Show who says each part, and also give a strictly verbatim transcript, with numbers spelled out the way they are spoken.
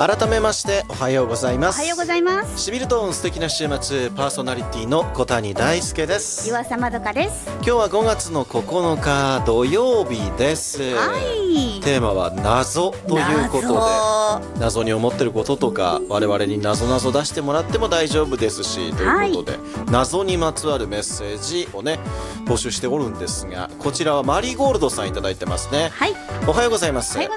Speaker 1: 改めましておはようございます。
Speaker 2: おはようございます。
Speaker 1: しびるとん素敵な週末、パーソナリティの小谷大輔です。
Speaker 2: 湯浅まどかです。
Speaker 1: 今日はごがつのここのか土曜日です。
Speaker 2: はい、
Speaker 1: テーマは謎ということで、謎, 謎に思ってることとか我々に謎謎出してもらっても大丈夫ですし、ということで、はい、謎にまつわるメッセージをね募集しておるんですが、こちらはマリーゴールドさんいただいてますね。
Speaker 2: はい、
Speaker 1: おはようございます。